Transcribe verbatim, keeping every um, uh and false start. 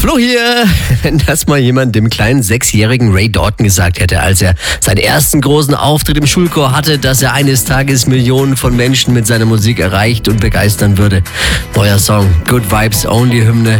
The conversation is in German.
Flo hier. Wenn das mal jemand dem kleinen sechsjährigen Ray Dalton gesagt hätte, als er seinen ersten großen Auftritt im Schulchor hatte, dass er eines Tages Millionen von Menschen mit seiner Musik erreicht und begeistern würde. Neuer Song, Good Vibes Only Hymne.